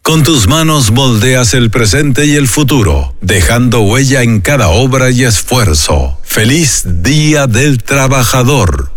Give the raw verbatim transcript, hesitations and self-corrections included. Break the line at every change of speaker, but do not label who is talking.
Con tus manos moldeas el presente y el futuro, dejando huella en cada obra y esfuerzo. ¡Feliz Día del Trabajador!